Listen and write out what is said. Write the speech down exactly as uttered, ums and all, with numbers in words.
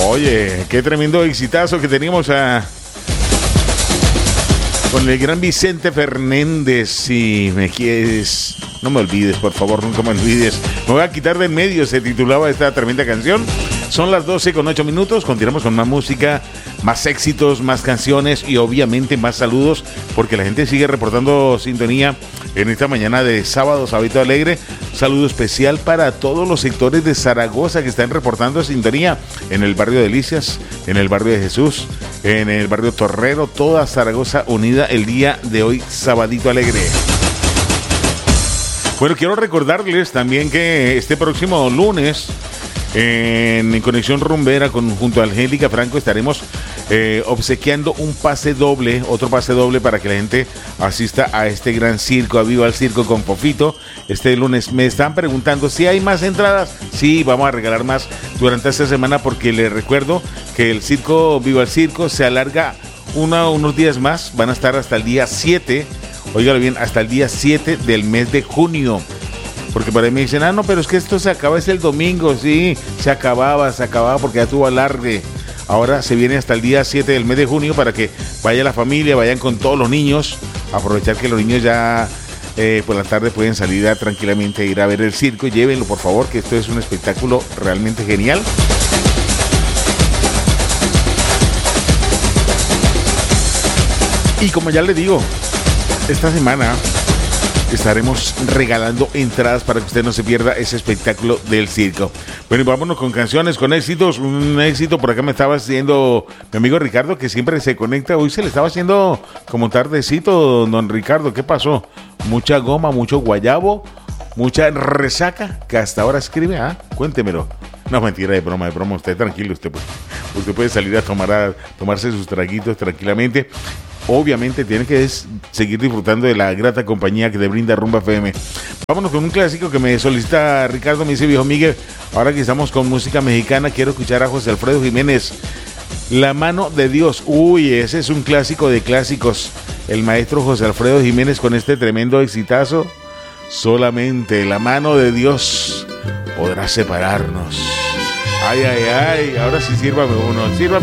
Oye, qué tremendo exitazo que teníamos a... con el gran Vicente Fernández. Si me quieres, no me olvides, por favor, nunca me olvides. Me voy a quitar de en medio, se titulaba esta tremenda canción. Son las doce con ocho minutos, continuamos con más música, más éxitos, más canciones y obviamente más saludos, porque la gente sigue reportando sintonía en esta mañana de sábado, Sabadito Alegre. Saludo especial para todos los sectores de Zaragoza que están reportando sintonía en el barrio de Delicias, en el barrio de Jesús, en el barrio Torrero, toda Zaragoza unida el día de hoy, Sabadito Alegre. Bueno, quiero recordarles también que este próximo lunes en Conexión Rumbera con, junto a Angélica Franco estaremos eh, obsequiando un pase doble, otro pase doble para que la gente asista a este gran circo, a Viva el Circo con Fofito. Este lunes me están preguntando si hay más entradas. Sí, vamos a regalar más durante esta semana porque les recuerdo que el circo Viva el Circo se alarga una, unos días más, van a estar hasta el día siete, óigalo bien, hasta el día siete del mes de junio. Porque por ahí me dicen, ah, no, pero es que esto se acaba, es el domingo. Sí, se acababa, se acababa porque ya tuvo alarde. Ahora se viene hasta el día siete del mes de junio para que vaya la familia, vayan con todos los niños. Aprovechar que los niños ya eh, por la tarde pueden salir a, tranquilamente a ir a ver el circo. Llévenlo, por favor, que esto es un espectáculo realmente genial. Y como ya les digo, esta semana estaremos regalando entradas para que usted no se pierda ese espectáculo del circo. Bueno, y vámonos con canciones, con éxitos. Un éxito por acá me estaba haciendo mi amigo Ricardo, que siempre se conecta. Hoy se le estaba haciendo como tardecito, don Ricardo. ¿Qué pasó? Mucha goma, mucho guayabo, mucha resaca, que hasta ahora escribe. Ah, cuéntemelo. No, mentira, de broma, de broma. Usted tranquilo, usted puede, usted puede salir a tomar a tomarse sus traguitos tranquilamente. Obviamente tiene que seguir disfrutando de la grata compañía que te brinda Rumba F M. Vámonos con un clásico que me solicita Ricardo. Me dice, viejo Miguel, ahora que estamos con música mexicana, quiero escuchar a José Alfredo Jiménez, La Mano de Dios. Uy, ese es un clásico de clásicos. El maestro José Alfredo Jiménez con este tremendo exitazo. Solamente la mano de Dios podrá separarnos. Ay, ay, ay, ahora sí sírvame uno, sírvame.